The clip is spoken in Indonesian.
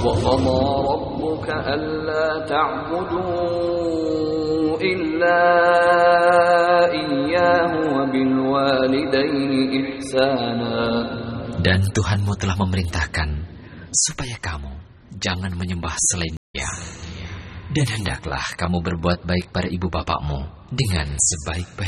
وقضى ربك ألا تعبدوا إلا إياه وبالوالدين إحسانا. Dan Tuhanmu telah memerintahkan supaya kamu jangan menyembah selain Dia. Dan hendaklah kamu berbuat baik pada ibu bapakmu dengan sebaik-baik.